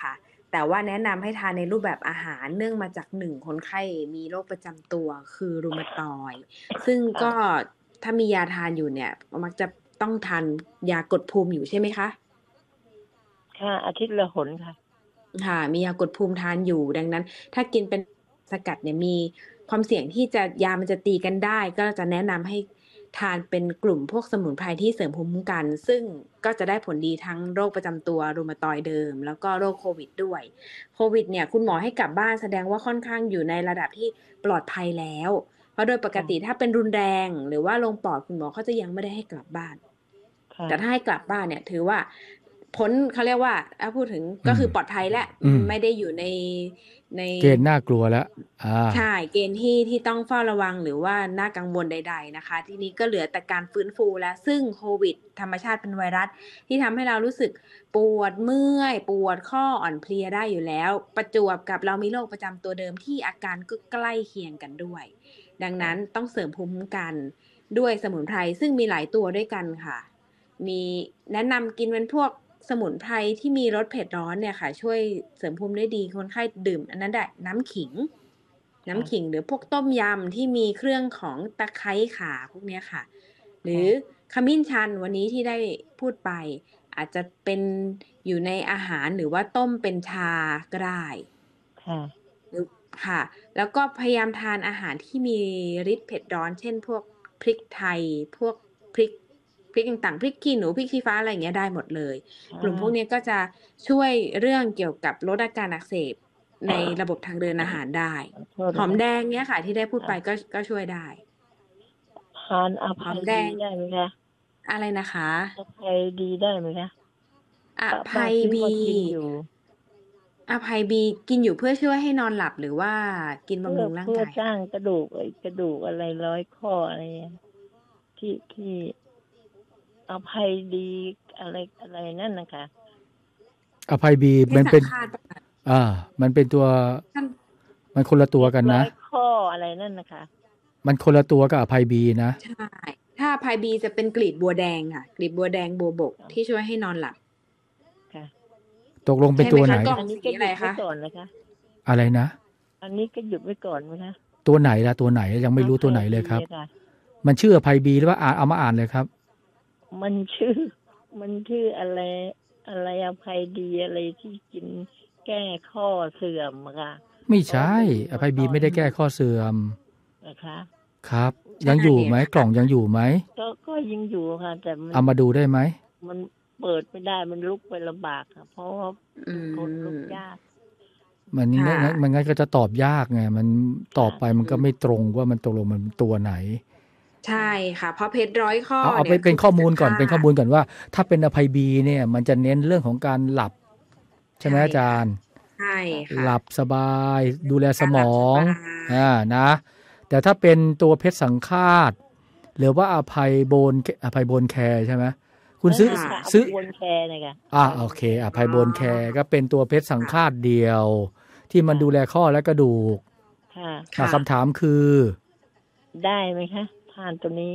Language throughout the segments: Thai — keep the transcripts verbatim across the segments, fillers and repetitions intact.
ค่ะ แต่ว่าแนะนำให้ทานในรูปแบบอาหารเนื่องมาจาก หนึ่ง คนไข้มีโรคประจำตัวคือรูมาตอยด์ ซึ่งค่ก็ะถ้ามียาทานอยู่เนี่ยมักจะต้องทานยากดภูมิอยู่ใช่ไหมคะ? ค่ะ อาทิตย์ละหนค่ะค่ะ มียากดภูมิทานอยู่ ดังนั้นถ้ากินเป็นสกัดเนี่ยมีความเสี่ยงที่จะ ยามันจะตีกันได้ ก็จะแนะนำให้ทานเป็นกลุ่มพวกสมุนไพรที่เสริมภูมิคุ้มกัน ซึ่งก็จะได้ผลดีทั้งโรคประจำตัวรูมาตอยด์เดิม แล้วก็โรคโควิดด้วย โควิดเนี่ยคุณหมอให้กลับบ้านแสดงว่าค่อนข้างอยู่ในระดับที่ปลอดภัยแล้ว เพราะโดยปกค่ติะถ้าเป็นรุนแรงหรือว่าลงปอดคุณหมอเขาจะยังไม่ได้ให้กลับบ้านค่แต่ะถ้าให้กลับบ้านเนี่ยถือว่าพ้น เขาเรียกว่า ถ้าพูดถึงอกื็คืมอปลอดภัยแล้วอืมไม่ได้อยู่ใน ในเกณฑ์น่ากลัวแล้ว อาใช่ เกณฑ์ที่ ที่ต้องเฝ้าระวังหรือว่าน่ากังวลใด ๆ นะคะ ทีนี้ก็เหลือแต่การฟื้นฟูแล้ว ซึ่งโควิดธรรมชาติเป็นไวรัสที่ทำให้เรารู้สึกปวดเมื่อย ปวดข้อ อ่อนเพลียได้อยู่แล้ว ประจวบกับเรามีโรคประจำตัวเดิมที่อาการก็ใกล้เคียงกันด้วย ดังค่นั้นะต้องเสริมภูมิคุ้มกันด้วยสมุนไพร ซึ่งมีหลายตัวด้วยกันค่ะ มีแนะนำกินเป็นพวกสมุนไพรที่มีรสเผ็ดร้อนเนี่ยค่ะ ช่วยเสริมภูมิได้ดี คนไข้ดื่มอันนั้นได้ น้ำขิงคน้่ะำขิงหรือพวกต้มยำที่มีเครื่องของตะไคร้ ข่า พวกเนี้ยค่ะ หรคื่อะขมิ้นชันวันนี้ที่ได้พูดไป อาจจะเป็นอยู่ในอาหารหรือว่าต้มเป็นชาก็ได้ค่ะหรือ ค่ะ แล้วก็พยายามทานอาหารที่มีฤทธิ์เผ็ดร้อน เช่น พวกพริกไทย พวกพริก พริกต่าง ๆ พริกขี้หนู พริกชี้ฟ้า อะไรอย่างเงี้ย ได้หมดเลยค่กลุ่มพวกะนี้ก็จะช่วยเรื่องเกี่ยวกับลดอาการอักเสบในระบบทางเดินอาหารได้ขอโทษนหอะคมะแดงเนี่ยค่ะที่ได้พูดค่ไปะก็ ก็ช่วยได้ทานอภหอัมยดีแดงได้ไหมคะ? อะไรนะคะ? อภัยดีได้ไหมคะ? อป้าภป้าัยบซื้อมาีกินอยู่อภัยบีกินอยู่เพื่อช่วยให้นอนหลับ หรือว่ากินเพบื่อำรุงรเ่าพงื่อกายสรค้าะ? งกระดูก ไอ้กระดูกอะไรร้อยข้อ อะไรอะ ที่ ที่ อภัยดี อะไร อะไรนั่นน่ะค่ะอภัยบีเพชรสมันเัป็งนฆาตเปล่าคะ? อา มันเป็นตัวท่านมันคนละตัเวม็ดรกันน้อะยข้อ อะไรนั่นน่ะค่ะมันคนละตัวกับอภัยบีนะใช่ ถ้าอภัยบีจะเป็นกลีบบัวแดงค่ะ กลีบบัวแดงบัวบกค่ะที่ช่วยให้นอนหลับค่ะตกลงเใปช็น่ไตหมัวคไหะน? กล่อองันนี้สก็ีหอยะุไรดไวค้ะ? ก่อนนะคะอะไรนะ? อันนี้ก็หยุดไว้ก่อนไหมคะ? ตัวไหนล่ะ ตัวไหน? ยังไม่อรู้ภตััวไหยบนเลียครับอะค่ะมันชื่ออภัยบีหรือเปล่า? อ่า เอามาอ่านเลยครับมันชื่อ มันชื่ออะไร อะไรอภัยดี อะไรที่กินแก้ข้อเสื่อมอะค่ะไม่ใชเพราะ่มันมอภาัยบตีอนไม่ได้แก้ข้อเสื่อมเหรอคะ? ครับใชย่ังอยู่ไหม? ค่กล่องยัะงอยู่ไหม? ก็ ก็ยังอยู่ค่ะ แต่มัเนอามาดูได้ไหม? มันเปิดไม่ได้ มันลุกไปลำบากค่ะ เพราะว่าอืเป็นคนลุกมยากมันคง่ั้น งั้นะมันงั้นก็จะตอบยากไง มันคต่อบะไปมันก็ไม่ตรงว่ามันตกลงมันตัวไหนใชค่่ะค่ะ เพราะเพชรร้อยข้อเอา เอาเนไีป่ยเคป็ืนข้อมอเพชรสูัลงฆก่อนาเป็นข้อตมูลก่อนว่า ถ้าเป็นอภัยบีเนี่ยมันจะเน้นเรื่องของการหลับ ใชใ่ชไหม่อาจค่ะารย์? ใช่ค่ะค่หะลับสบาย ดูแลสการหลับมอสบงาอยา นะ แต่ถ้าเป็นตัวเพชรสังฆาต หรือว่าอภัยโบน ค อภัยโบนแคร์ใช่ไหม? คุเณออซื้อค่ซค่ะะอภซื้ัอยบนแคร์น่ะค่ะ ออาภัยโอเคบนแคร์อภอ๋ัอยโบนแคร์ก็เป็นตัวเพชรสัคง่ฆะาตเดียวที่มคัน่ดูะแลข้อและกระดูกค่ะอ่าค่ะคำถามคือได้ไหมคะ ทานตัวนี้?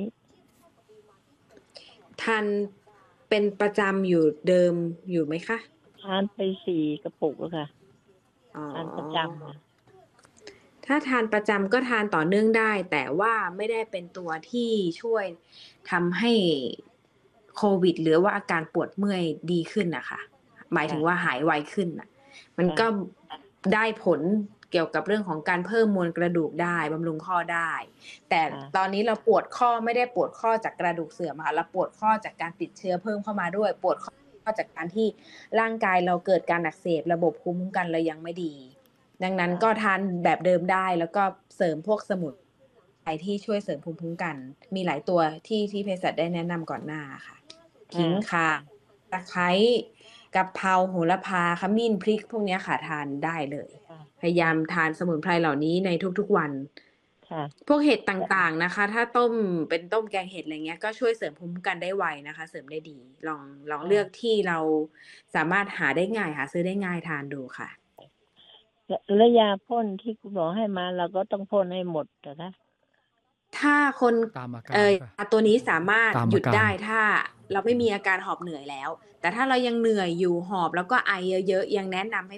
ทานเป็นประจำอยู่ เดิมอยู่ไหมคะ? ทานไป สี่ กระปุกแล้วค่ะอ๋อทานประจำค่ะถ้าทานประจำก็ทานต่อเนื่องได้ แต่ว่าไม่ได้เป็นตัวที่ช่วยทำให้โควิด หรือว่าอาการปวดเมื่อยดีขึ้นน่ะค่ะ หมายคถ่ึะงว่าหายไวขึ้นน่ะ มันค่ก็ะได้ผลเกี่ยวกับเรื่องของการเพิ่มมวลกระดูกได้ บำรุงข้อได้ แต่ค่ะตอนนี้เราปวดข้อไม่ได้ปวดข้อจากกระดูกเสื่อมอะค่ะ เราปวดข้อจากการติดเชื้อเพิ่มเข้ามาด้วย ปวด ข้อ จากการที่ร่างกายเราเกิดการอักเสบ ระบบภูมิคุ้มกันเรายังไม่ดี ดังนั้นค่ก็ะทานแบบเดิมได้ แล้วก็เสริมพวกสมุนไพรที่ช่วยเสริมภูมิคุ้มกัน มีหลายตัวที่ ที่เภสัชได้แนะนำก่อนหน้าอะค่ะคข่ิะง ข่าค่ะตะไคร้ กะเพรา โหระพา ขมิ้น พริก พวกเนี้ยค่ะ ทานได้เลยค่ะพยายคา่มะทานสมุนไพรเหล่านี้ในทุก ๆ วันค่ะพวกเห็ดตจะ่าง ๆ นะคะ ถ้าต้มเป็นต้มแกงเห็ด ไรเงี้ย ก็ช่วยเสริมภูมิคุ้มกันได้ไวนะคะ เสริมได้ดี ลอง ลองค่เลือกะที่เราสามารถหาได้ง่าย หาซื้อได้ง่ายทานดูค่ะล แล้วยาพ่นที่คุณหมอให้มาเราก็ต้องพ่นให้หมดเหรอคะ? ถ้าคนตามอากเอา่อรเปล่า? ยาตัวนี้สามารถหยตามอุาดกไาดร้ ถ้าเราไม่มีอาการหอบเหนื่อยแล้ว แต่ถ้าเรายังเหนื่อยอยู่ หอบแล้วก็ไอเยอะ ๆ ยังแนะนำให้